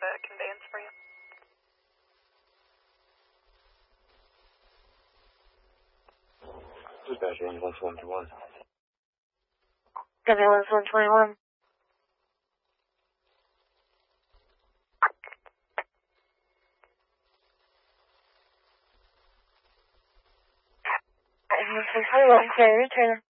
have a conveyance for you. Dispatch 121. Ambulance 121. Ambulance 121, carrier returner.